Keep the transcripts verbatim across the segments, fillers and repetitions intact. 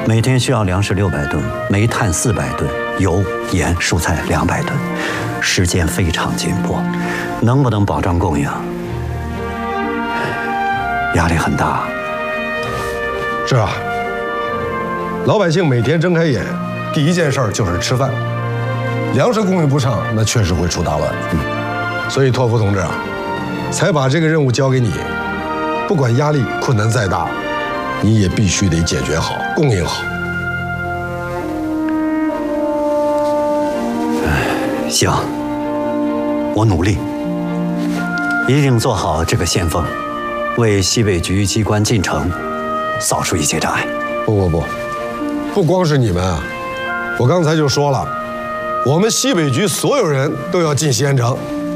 每天需要粮食六百吨，煤炭四百吨，油、盐、蔬菜两百吨，时间非常紧迫，能不能保障供应？压力很大。 是啊，老百姓每天睁开眼，第一件事儿就是吃饭，粮食供应不上，那确实会出大乱。嗯，所以托福同志啊，才把这个任务交给你，不管压力困难再大，你也必须得解决好，供应好。 行，我努力，一定做好这个先锋，为西北局机关进城扫除一切障碍。 不不不，不光是你们啊，我刚才就说了，我们西北局所有人都要进西安城。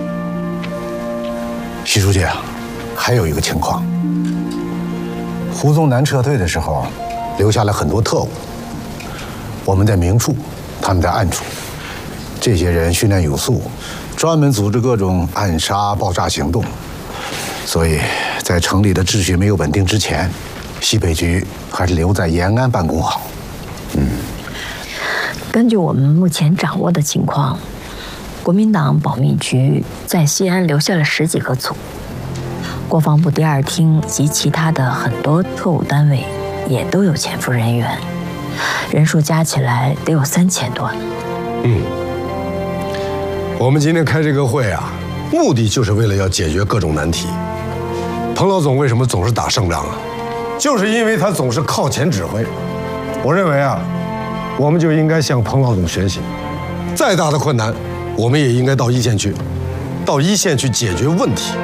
徐书记啊，还有一个情况，胡宗南撤退的时候，留下了很多特务，我们在明处，他们在暗处。这些人训练有素，专门组织各种暗杀、爆炸行动。所以在城里的秩序没有稳定之前，西北局还是留在延安办公好。嗯， 根据我们目前掌握的情况，国民党保密局在西安留下了十几个组，国防部第二厅及其他的很多特务单位也都有潜伏人员，人数加起来得有三千多。 嗯。我们今天开这个会啊，目的就是为了要解决各种难题。彭老总为什么总是打胜仗啊？就是因为他总是靠前指挥。我认为啊，我们就应该向彭老总学习，再大的困难，我们也应该到一线去，到一线去解决问题。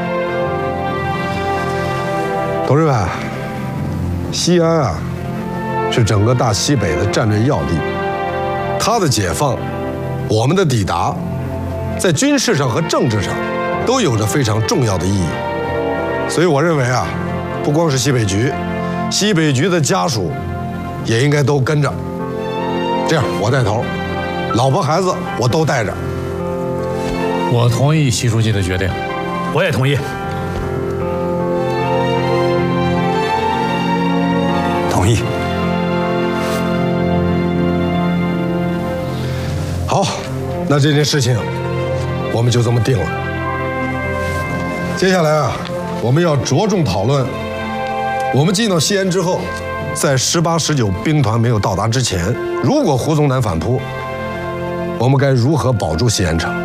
同志们，西安啊，是整个大西北的战略要地，它的解放，我们的抵达，在军事上和政治上都有着非常重要的意义。所以我认为啊，不光是西北局，西北局的家属也应该都跟着。这样，我带头，老婆孩子我都带着。 我同意习书记的决定。 我也同意。 同意。 好，那这件事情我们就这么定了。接下来啊，我们要着重讨论，我们进到西安之后，在十八、十九兵团没有到达之前，如果胡宗南反扑，我们该如何保住西安城？